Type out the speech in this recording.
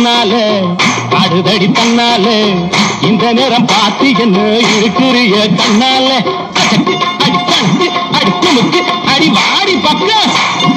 கண்ணால காடுதடி தன்னால இந்த நேரம் பார்த்து என்ன இருக்கிறிய கண்ணால அடி அடி அடி அடி வாடி பக்கம்